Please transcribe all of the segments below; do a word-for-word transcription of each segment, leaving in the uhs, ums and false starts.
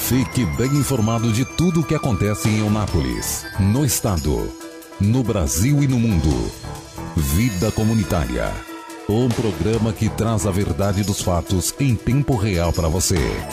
Fique bem informado de tudo o que acontece em Eunápolis, no estado, no Brasil e no mundo. Vida Comunitária. Um programa que traz a verdade dos fatos em tempo real para você.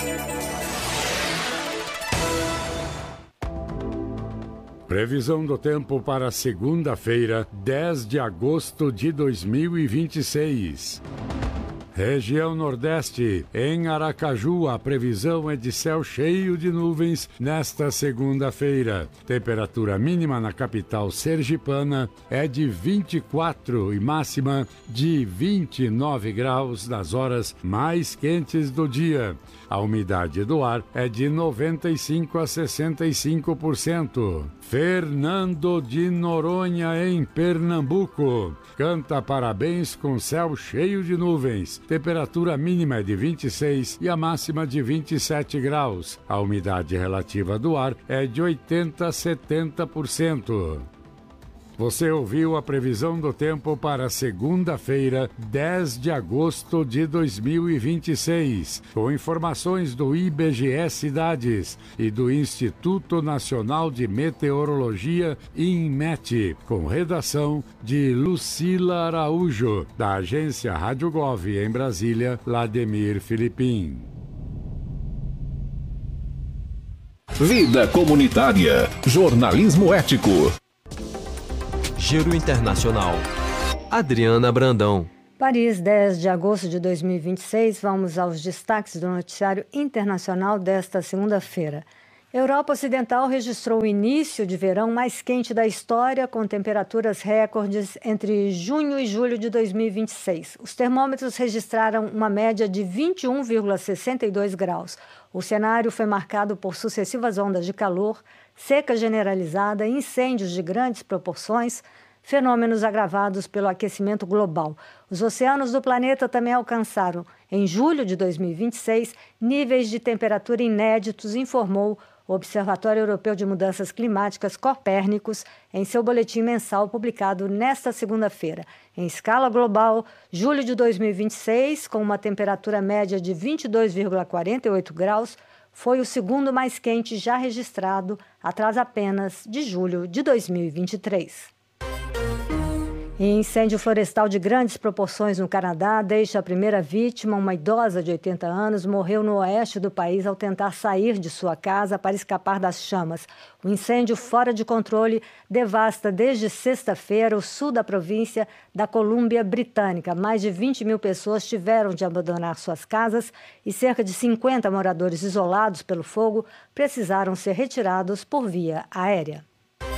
Previsão do tempo para segunda-feira, dez de agosto de dois mil e vinte e seis. Região Nordeste, em Aracaju, a previsão é de céu cheio de nuvens nesta segunda-feira. Temperatura mínima na capital sergipana é de vinte e quatro e máxima de vinte e nove graus nas horas mais quentes do dia. A umidade do ar é de noventa e cinco a sessenta e cinco por cento. Fernando de Noronha, em Pernambuco, canta parabéns com céu cheio de nuvens. Temperatura mínima é de vinte e seis e a máxima de vinte e sete graus. A umidade relativa do ar é de oitenta a setenta por cento. Você ouviu a previsão do tempo para segunda-feira, dez de agosto de dois mil e vinte e seis, com informações do I B G E Cidades e do Instituto Nacional de Meteorologia, INMET, com redação de Lucila Araújo, da agência Rádio Gov em Brasília, Lademir Filipim. Vida Comunitária. Jornalismo ético. Giro Internacional. Adriana Brandão. Paris, dez de agosto de dois mil e vinte e seis. Vamos aos destaques do noticiário internacional desta segunda-feira. Europa Ocidental registrou o início de verão mais quente da história, com temperaturas recordes entre junho e julho de dois mil e vinte e seis. Os termômetros registraram uma média de vinte e um vírgula sessenta e dois graus. O cenário foi marcado por sucessivas ondas de calor, seca generalizada, incêndios de grandes proporções, fenômenos agravados pelo aquecimento global. Os oceanos do planeta também alcançaram, em julho de dois mil e vinte e seis, níveis de temperatura inéditos, informou o Observatório Europeu de Mudanças Climáticas Copérnicos em seu boletim mensal publicado nesta segunda-feira. Em escala global, julho de dois mil e vinte e seis, com uma temperatura média de vinte e dois vírgula quarenta e oito graus, foi o segundo mais quente já registrado, atrás apenas de julho de dois mil e vinte e três. Incêndio florestal de grandes proporções no Canadá deixa a primeira vítima, uma idosa de oitenta anos, morreu no oeste do país ao tentar sair de sua casa para escapar das chamas. O incêndio fora de controle devasta desde sexta-feira o sul da província da Colômbia Britânica. Mais de vinte mil pessoas tiveram de abandonar suas casas e cerca de cinquenta moradores isolados pelo fogo precisaram ser retirados por via aérea.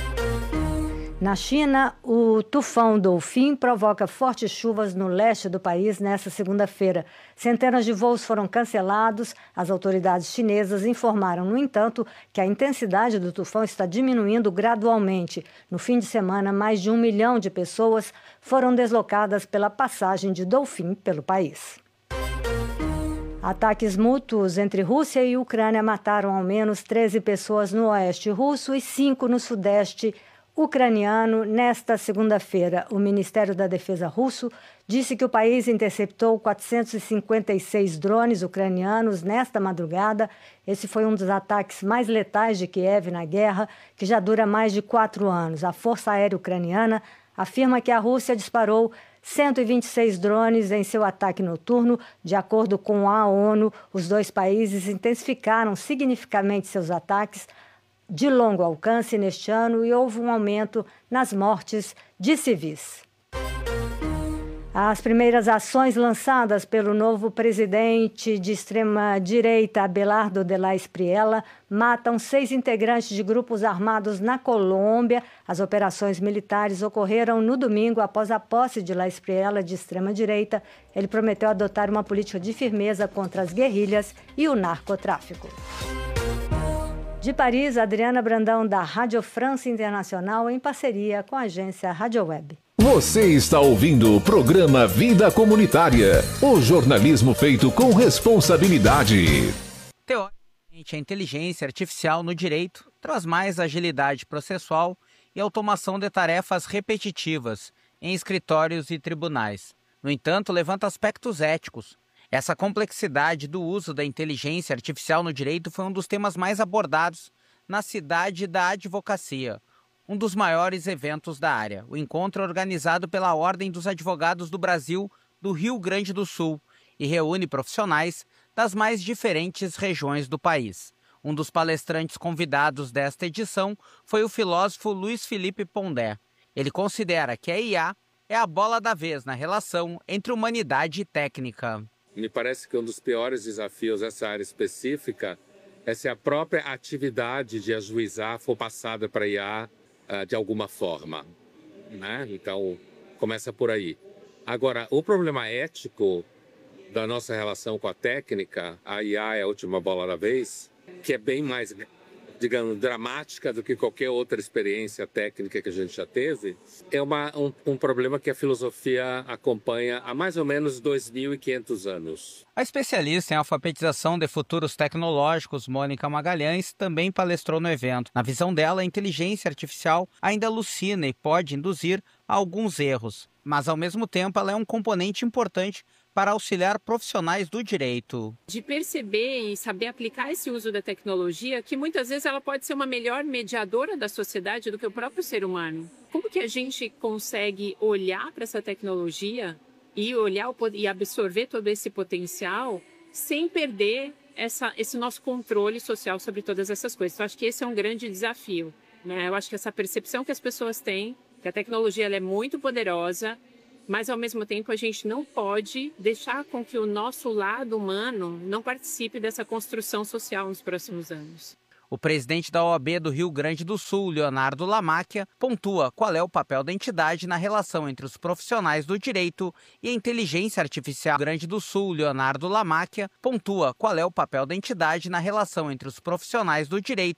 Na China, o tufão Dolphin provoca fortes chuvas no leste do país nesta segunda-feira. Centenas de voos foram cancelados. As autoridades chinesas informaram, no entanto, que a intensidade do tufão está diminuindo gradualmente. No fim de semana, mais de um milhão de pessoas foram deslocadas pela passagem de Dolphin pelo país. Ataques mútuos entre Rússia e Ucrânia mataram ao menos treze pessoas no oeste russo e cinco no sudeste ucraniano nesta segunda-feira. O Ministério da Defesa russo disse que o país interceptou quatrocentos e cinquenta e seis drones ucranianos nesta madrugada. Esse foi um dos ataques mais letais de Kiev na guerra, que já dura mais de quatro anos. A Força Aérea Ucraniana afirma que a Rússia disparou cento e vinte e seis drones em seu ataque noturno. De acordo com a ONU, os dois países intensificaram significativamente seus ataques de longo alcance neste ano e houve um aumento nas mortes de civis. As primeiras ações lançadas pelo novo presidente de extrema-direita, Abelardo de la Espriella, matam seis integrantes de grupos armados na Colômbia. As operações militares ocorreram no domingo após a posse de la Espriella de extrema-direita. Ele prometeu adotar uma política de firmeza contra as guerrilhas e o narcotráfico. De Paris, Adriana Brandão, da Rádio França Internacional, em parceria com a agência Rádio Web. Você está ouvindo o programa Vida Comunitária, o jornalismo feito com responsabilidade. Teoricamente, a inteligência artificial no direito traz mais agilidade processual e automação de tarefas repetitivas em escritórios e tribunais. No entanto, levanta aspectos éticos. Essa complexidade do uso da inteligência artificial no direito foi um dos temas mais abordados na Cidade da Advocacia, um dos maiores eventos da área. O encontro é organizado pela Ordem dos Advogados do Brasil do Rio Grande do Sul e reúne profissionais das mais diferentes regiões do país. Um dos palestrantes convidados desta edição foi o filósofo Luiz Felipe Pondé. Ele considera que a I A é a bola da vez na relação entre humanidade e técnica. Me parece que um dos piores desafios dessa área específica é se a própria atividade de ajuizar for passada para a I A uh, de alguma forma, né? Então, começa por aí. Agora, o problema ético da nossa relação com a técnica, a I A é a última bola da vez, que é bem mais, digamos, dramática do que qualquer outra experiência técnica que a gente já teve, é uma, um, um problema que a filosofia acompanha há mais ou menos dois mil e quinhentos anos. A especialista em alfabetização de futuros tecnológicos, Mônica Magalhães, também palestrou no evento. Na visão dela, a inteligência artificial ainda alucina e pode induzir a alguns erros, mas ao mesmo tempo ela é um componente importante para auxiliar profissionais do direito. De perceber e saber aplicar esse uso da tecnologia, que muitas vezes ela pode ser uma melhor mediadora da sociedade do que o próprio ser humano. Como que a gente consegue olhar para essa tecnologia e olhar e absorver todo esse potencial sem perder essa, esse nosso controle social sobre todas essas coisas? Então, acho que esse é um grande desafio, né? Eu acho que essa percepção que as pessoas têm, que a tecnologia ela é muito poderosa, mas, ao mesmo tempo, a gente não pode deixar com que o nosso lado humano não participe dessa construção social nos próximos anos. O presidente da O A B do Rio Grande do Sul, Leonardo Lamáquia, pontua qual é o papel da entidade na relação entre os profissionais do direito e a inteligência artificial. O Rio Grande do Sul, Leonardo Lamáquia, pontua qual é o papel da entidade na relação entre os profissionais do direito